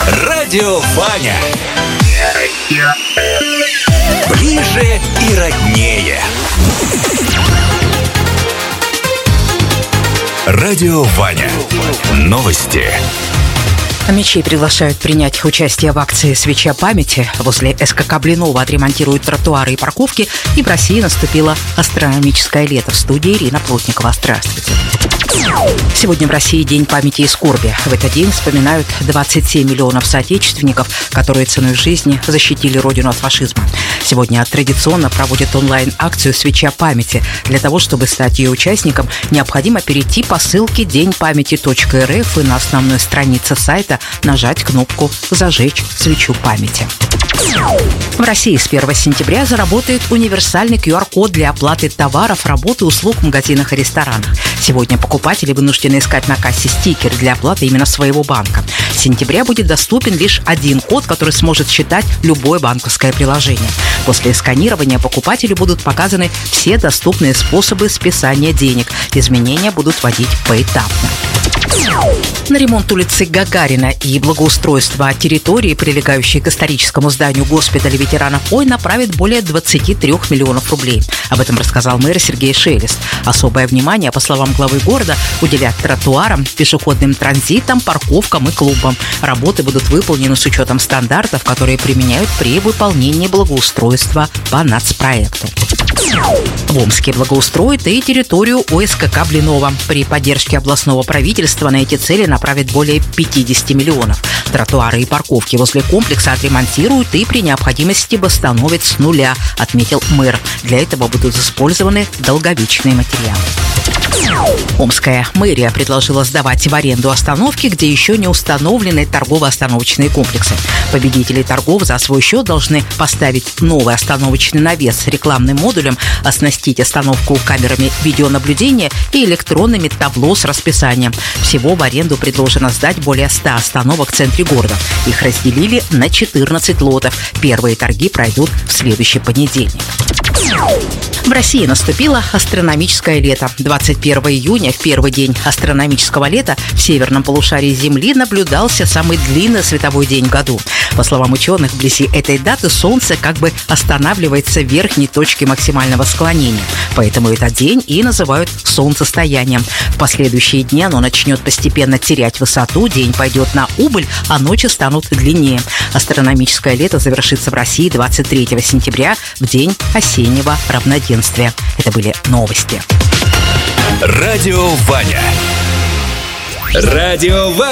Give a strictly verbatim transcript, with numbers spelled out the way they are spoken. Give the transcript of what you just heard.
Радио Ваня. Ближе и роднее. Радио Ваня. Новости. Омичей приглашают принять участие в акции «Свеча памяти». Возле СКК Блинова отремонтируют тротуары и парковки. И в России наступило астрономическое лето. В студии Ирина Плотникова. Здравствуйте. Сегодня в России День памяти и скорби. В этот день вспоминают двадцать семь миллионов соотечественников, которые ценой жизни защитили родину от фашизма. Сегодня традиционно проводят онлайн-акцию «Свеча памяти». Для того, чтобы стать ее участником, необходимо перейти по ссылке день памяти точка эр эф и на основной странице сайта нажать кнопку «Зажечь свечу памяти». В России с первого сентября заработает универсальный ку ар код для оплаты товаров, работ и услуг в магазинах и ресторанах. Сегодня покупатели вынуждены искать на кассе стикер для оплаты именно своего банка. С сентября будет доступен лишь один код, который сможет считать любое банковское приложение. После сканирования покупателю будут показаны все доступные способы списания денег. Изменения будут вводить поэтапно. На ремонт улицы Гагарина и благоустройство территории, прилегающей к историческому зданию госпиталя ветеранов войн, направят более двадцати трёх миллионов рублей. Об этом рассказал мэр Сергей Шелест. Особое внимание, по словам главы города, уделят тротуарам, пешеходным транзитам, парковкам и клубам. Работы будут выполнены с учетом стандартов, которые применяют при выполнении благоустройства по нацпроекту. В Омске благоустроят и территорию о эс ка ка Блинова. При поддержке областного правительства на эти цели направят более пятидесяти миллионов. Тротуары и парковки возле комплекса отремонтируют и при необходимости восстановят с нуля, отметил мэр. Для этого будут использованы долговечные материалы. Омская мэрия предложила сдавать в аренду остановки, где еще не установлены торгово-остановочные комплексы. Победители торгов за свой счет должны поставить новый остановочный навес с рекламным модулем, оснастить остановку камерами видеонаблюдения и электронными табло с расписанием. Всего в аренду предложено сдать более ста остановок в центре города. Их разделили на четырнадцать лотов. Первые торги пройдут в следующий понедельник. В России наступило астрономическое лето. двадцать первого июня, в первый день астрономического лета, в северном полушарии Земли наблюдался самый длинный световой день в году. По словам ученых, вблизи этой даты Солнце как бы останавливается в верхней точке максимального склонения. Поэтому этот день и называют солнцестоянием. В последующие дни оно начнет постепенно терять высоту, день пойдет на убыль, а ночи станут длиннее. Астрономическое лето завершится в России двадцать третьего сентября, в день осеннего равноденствия. Это были новости. Радио Ваня. Радио Ваня.